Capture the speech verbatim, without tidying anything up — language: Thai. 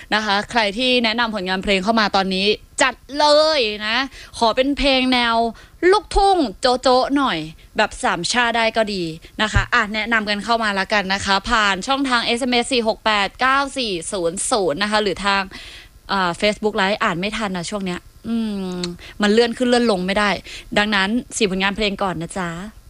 นะคะ ใครที่แนะนำผลงานเพลงเข้ามาตอนนี้จัดเลยนะขอเป็นเพลงแนวลูกทุ่งโจ๊ะๆหน่อยแบบสามชาได้ก็ดีนะคะอ่ะแนะนำกันเข้ามาแล้วกันนะคะผ่านช่องทาง เอส เอ็ม เอส สี่ หก แปด เก้า สี่ ศูนย์ ศูนย์นะคะหรือทางอ่า Facebook Live อ่านไม่ทันนะช่วงเนี้ยอืมมันเลื่อนขึ้นเลื่อนลงไม่ได้ดังนั้นสี่ผลงานเพลงก่อนนะจ๊ะ